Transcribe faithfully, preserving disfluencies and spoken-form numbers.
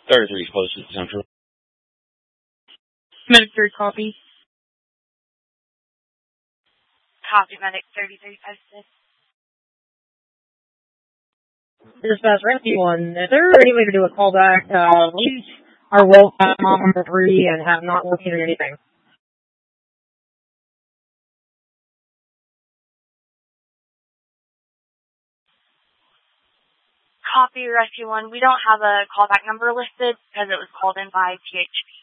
thirty-three close to Central. Medic three, copy. Copy, Medic thirty-three posted. Dispatch Rescue one, is there any way to do a callback? Uh, we are well past mom number three and have not located anything. Copy, Rescue one. We don't have a callback number listed because it was called in by P H P.